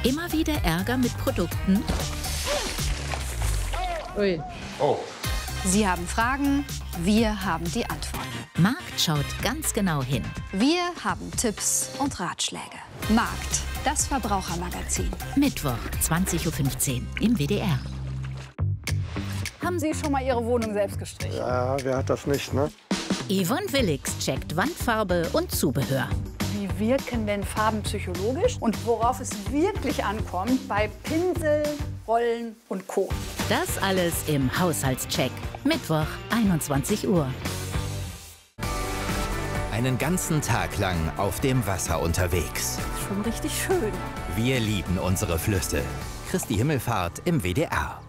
Immer wieder Ärger mit Produkten? Ui. Oh. Sie haben Fragen, wir haben die Antworten. Markt schaut ganz genau hin. Wir haben Tipps und Ratschläge. Markt, das Verbrauchermagazin. Mittwoch, 20:15 Uhr im WDR. Haben Sie schon mal Ihre Wohnung selbst gestrichen? Ja, wer hat das nicht, ne? Yvonne Willix checkt Wandfarbe und Zubehör. Wie wirken denn Farben psychologisch und worauf es wirklich ankommt bei Pinsel, Rollen und Co. Das alles im Haushaltscheck. Mittwoch, 21 Uhr. Einen ganzen Tag lang auf dem Wasser unterwegs. Schon richtig schön. Wir lieben unsere Flüsse. Christi Himmelfahrt im WDR.